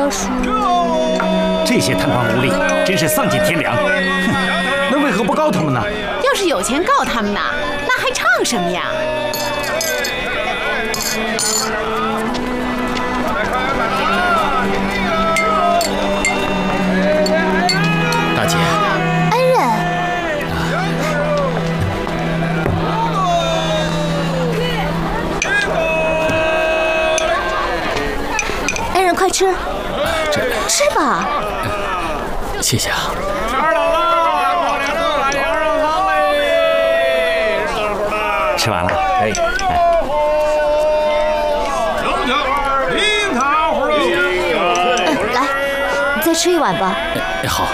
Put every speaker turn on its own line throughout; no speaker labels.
要输。
这些贪官污吏真是丧尽天良！哼，那为何不告他们呢？
要是有钱告他们呢，那还唱什么呀？
大姐，
恩人，恩人快吃，吃吧。
谢谢啊。
吃完了，哎，
来，再吃一碗吧。
好。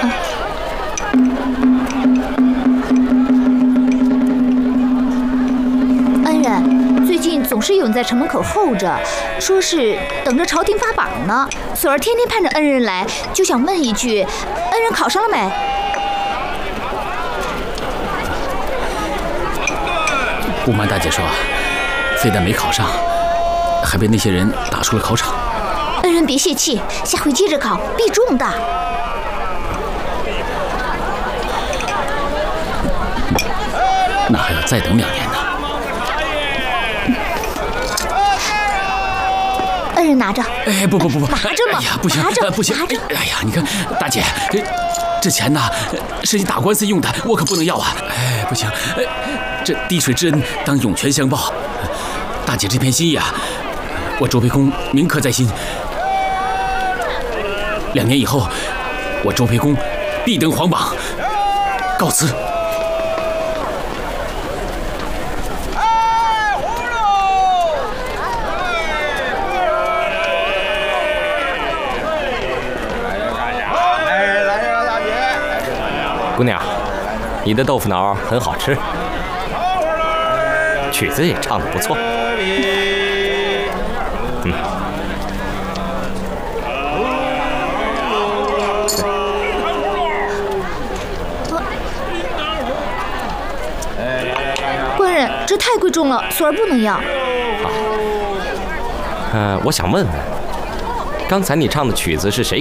恩人，最近总是有人在城门口候着，说是等着朝廷发榜呢。锁儿天天盼着恩人来，就想问一句：恩人考上了没？
不瞒大姐说，非但没考上，还被那些人打出了考场。
恩人别泄气，下回接着考，必中的。
那还要再等2年呢。
恩人拿着。
哎，不，
拿着嘛！
哎呀，不行，
拿着，
不行！
拿着。
哎呀，你看，大姐，这钱呐，是你打官司用的，我可不能要啊！哎，不行，这滴水之恩当涌泉相报。大姐这片心意啊，我周培公铭刻在心。2年以后，我周培公必登皇榜。告辞。
姑娘，你的豆腐脑很好吃，曲子也唱得不错。
官人，这太贵重了，锁儿不能要。
我想问问，刚才你唱的曲子是谁